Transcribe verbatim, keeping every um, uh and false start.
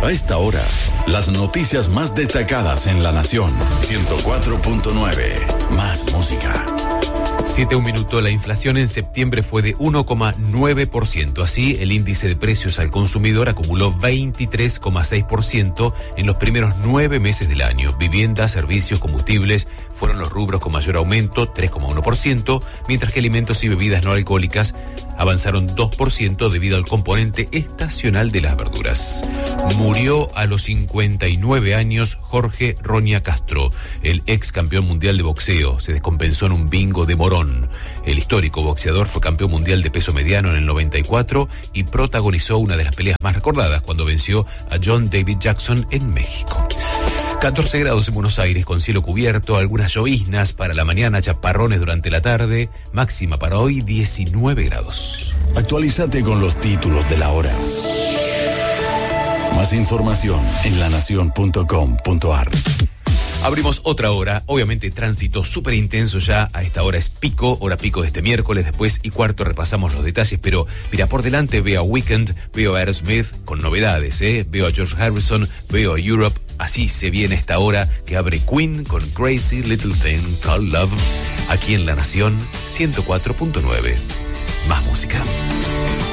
A esta hora, las noticias más destacadas en La Nación. ciento cuatro punto nueve. Más música. Siete, un minuto. La inflación en septiembre fue de uno coma nueve por ciento. Así, el índice de precios al consumidor acumuló veintitrés coma seis por ciento en los primeros nueve meses del año. Vivienda, servicios, combustibles fueron los rubros con mayor aumento, tres coma uno por ciento, mientras que alimentos y bebidas no alcohólicas avanzaron dos por ciento debido al componente estacional de las verduras. Murió a los cincuenta y nueve años Jorge Roña Castro, el ex campeón mundial de boxeo. Se descompensó en un bingo de Morón. El histórico boxeador fue campeón mundial de peso mediano en el noventa y cuatro y protagonizó una de las peleas más recordadas cuando venció a John David Jackson en México. catorce grados en Buenos Aires con cielo cubierto, algunas lloviznas para la mañana, chaparrones durante la tarde, máxima para hoy diecinueve grados. Actualízate con los títulos de la hora. Más información en lanación punto com punto a r. Abrimos otra hora, obviamente tránsito súper intenso ya, a esta hora es pico, hora pico de este miércoles, después y cuarto repasamos los detalles, pero mira, por delante veo a Weeknd, veo a Aerosmith con novedades, ¿eh? Veo a George Harrison, veo a Europe, así se viene esta hora que abre Queen con Crazy Little Thing Called Love, aquí en La Nación ciento cuatro punto nueve. Más música.